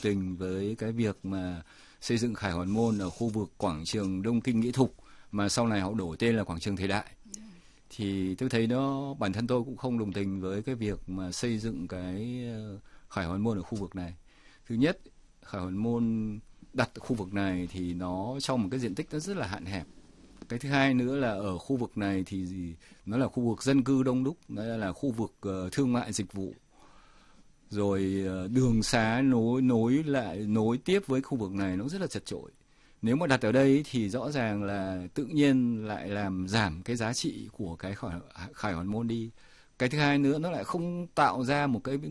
tình với cái việc mà xây dựng Khải Hoàn Môn ở khu vực quảng trường Đông Kinh Nghĩa Thục mà sau này họ đổi tên là quảng trường Thời Đại. Thì tôi thấy bản thân tôi cũng không đồng tình với cái việc mà xây dựng cái Khải Hoàn Môn ở khu vực này. Thứ nhất, Khải Hoàn Môn đặt ở khu vực này thì nó trong một cái diện tích nó rất là hạn hẹp. Cái thứ hai nữa là ở khu vực này thì nó là khu vực dân cư đông đúc, nó là khu vực thương mại dịch vụ. Rồi đường xá nối tiếp với khu vực này nó rất là chật chội. Nếu mà đặt ở đây thì rõ ràng là tự nhiên lại làm giảm cái giá trị của cái Khải Hoàn Môn đi. Cái thứ hai nữa nó lại không tạo ra một cái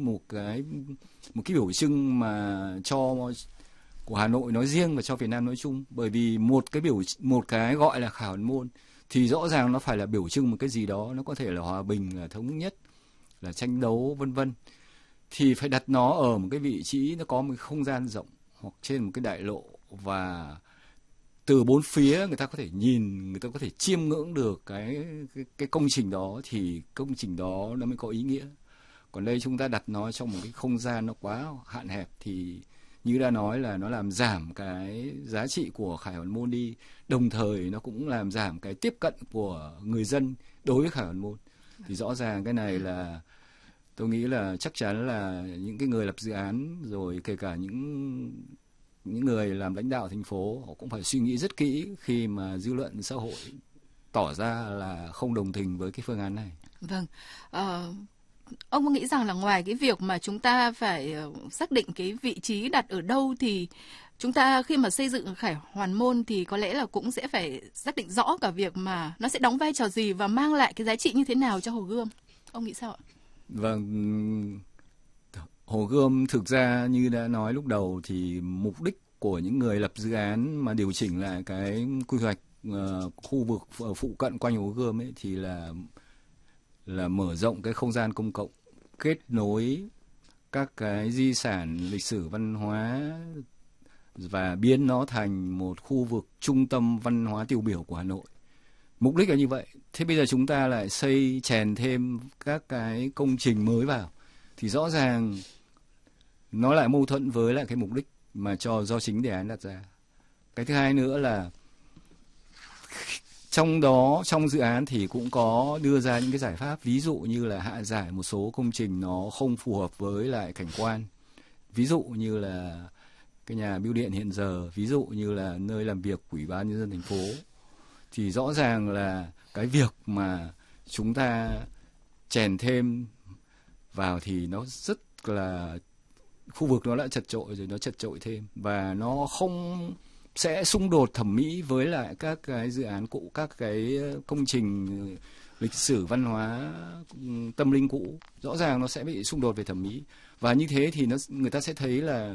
biểu trưng mà của Hà Nội nói riêng và cho Việt Nam nói chung. Bởi vì một cái gọi là Khải Hoàn Môn thì rõ ràng nó phải là biểu trưng một cái gì đó, nó có thể là hòa bình, là thống nhất, là tranh đấu vân vân. Thì phải đặt nó ở một cái vị trí nó có một không gian rộng hoặc trên một cái đại lộ, và từ bốn phía người ta có thể nhìn, người ta có thể chiêm ngưỡng được cái công trình đó, thì công trình đó nó mới có ý nghĩa. Còn đây chúng ta đặt nó trong một cái không gian nó quá hạn hẹp thì như đã nói là nó làm giảm cái giá trị của Khải Hoàn Môn đi, đồng thời nó cũng làm giảm cái tiếp cận của người dân đối với Khải Hoàn Môn. Thì rõ ràng cái này là tôi nghĩ là chắc chắn là những cái người lập dự án, rồi kể cả những người làm lãnh đạo thành phố, họ cũng phải suy nghĩ rất kỹ khi mà dư luận xã hội tỏ ra là không đồng tình với cái phương án này. Vâng. Ông có nghĩ rằng là ngoài cái việc mà chúng ta phải xác định cái vị trí đặt ở đâu, thì chúng ta khi mà xây dựng Khải Hoàn Môn thì có lẽ là cũng sẽ phải xác định rõ cả việc mà nó sẽ đóng vai trò gì và mang lại cái giá trị như thế nào cho Hồ Gươm. Ông nghĩ sao ạ? Vâng, Hồ Gươm thực ra như đã nói lúc đầu thì mục đích của những người lập dự án mà điều chỉnh lại cái quy hoạch khu vực phụ cận quanh Hồ Gươm ấy thì là mở rộng cái không gian công cộng, kết nối các cái di sản lịch sử văn hóa và biến nó thành một khu vực trung tâm văn hóa tiêu biểu của Hà Nội. Mục đích là như vậy. Thế bây giờ chúng ta lại xây chèn thêm các cái công trình mới vào thì rõ ràng nó lại mâu thuẫn với lại cái mục đích mà do chính đề án đặt ra. Cái thứ hai nữa là trong dự án thì cũng có đưa ra những cái giải pháp, ví dụ như là hạ giải một số công trình nó không phù hợp với lại cảnh quan, ví dụ như là cái nhà bưu điện hiện giờ, ví dụ như là nơi làm việc của Ủy ban Nhân dân thành phố. Thì rõ ràng là cái việc mà chúng ta chèn thêm vào thì nó rất là, khu vực nó đã chật chội rồi, nó chật chội thêm và nó không sẽ xung đột thẩm mỹ với lại các cái dự án cũ, các cái công trình lịch sử văn hóa tâm linh cũ. Rõ ràng nó sẽ bị xung đột về thẩm mỹ, và như thế thì người ta sẽ thấy là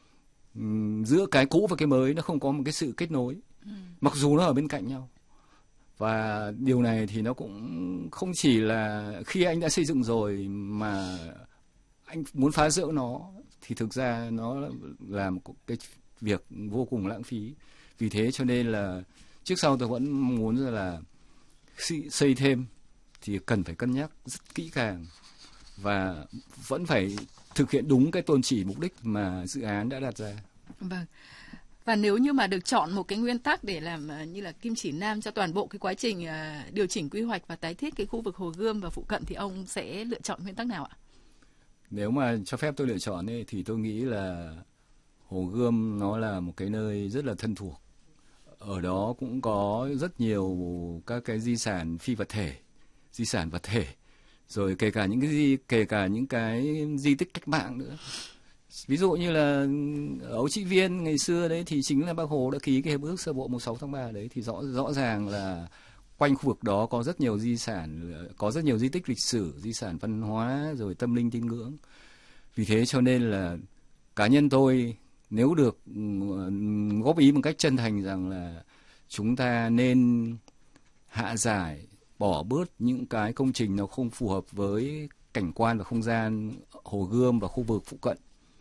giữa cái cũ và cái mới nó không có một cái sự kết nối, mặc dù nó ở bên cạnh nhau. Và điều này thì nó cũng không chỉ là khi anh đã xây dựng rồi mà anh muốn phá rỡ nó, thì thực ra nó là một cái việc vô cùng lãng phí. Vì thế cho nên là trước sau tôi vẫn muốn là xây thêm thì cần phải cân nhắc rất kỹ càng và vẫn phải thực hiện đúng cái tôn chỉ mục đích mà dự án đã đặt ra. Vâng. Và nếu như mà được chọn một cái nguyên tắc để làm như là kim chỉ nam cho toàn bộ cái quá trình điều chỉnh quy hoạch và tái thiết cái khu vực Hồ Gươm và phụ cận thì ông sẽ lựa chọn nguyên tắc nào ạ? Nếu mà cho phép tôi lựa chọn ấy, thì tôi nghĩ là Hồ Gươm nó là một cái nơi rất là thân thuộc. Ở đó cũng có rất nhiều các cái di sản phi vật thể, di sản vật thể, rồi kể cả những cái di tích cách mạng nữa. Ví dụ như là ở Ấu Trị Viên ngày xưa đấy thì chính là Bác Hồ đã ký cái hiệp ước sơ bộ 16 tháng 3 đấy, thì rõ ràng là quanh khu vực đó có rất nhiều di sản, có rất nhiều di tích lịch sử, di sản văn hóa, rồi tâm linh tín ngưỡng. Vì thế cho nên là cá nhân tôi nếu được góp ý một cách chân thành rằng là chúng ta nên hạ giải, bỏ bớt những cái công trình nó không phù hợp với cảnh quan và không gian Hồ Gươm và khu vực phụ cận,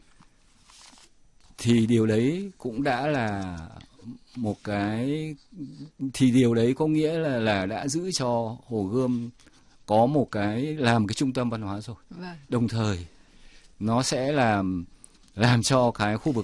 thì điều đấy cũng đã là một cái, thì điều đấy có nghĩa là đã giữ cho Hồ Gươm có một cái làm cái trung tâm văn hóa rồi. Vâng. Đồng thời nó sẽ làm cho cái khu vực